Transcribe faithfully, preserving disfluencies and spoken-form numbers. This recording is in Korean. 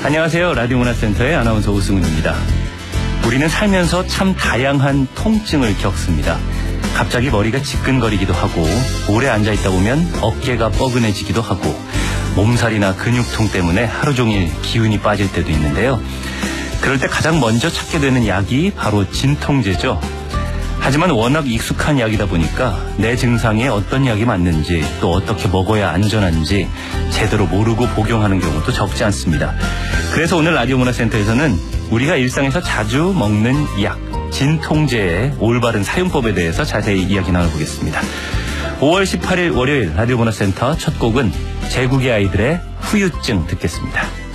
안녕하세요. 라디오 문화센터의 아나운서 오승훈입니다. 우리는 살면서 참 다양한 통증을 겪습니다. 갑자기 머리가 지끈거리기도 하고, 오래 앉아있다 보면 어깨가 뻐근해지기도 하고, 몸살이나 근육통 때문에 하루 종일 기운이 빠질 때도 있는데요. 그럴 때 가장 먼저 찾게 되는 약이 바로 진통제죠. 하지만 워낙 익숙한 약이다 보니까 내 증상에 어떤 약이 맞는지, 또 어떻게 먹어야 안전한지 제대로 모르고 복용하는 경우도 적지 않습니다. 그래서 오늘 라디오 문화센터에서는 우리가 일상에서 자주 먹는 약, 진통제의 올바른 사용법에 대해서 자세히 이야기 나눠보겠습니다. 오월 십팔일 월요일 라디오 문화센터 첫 곡은 제국의 아이들의 후유증 듣겠습니다.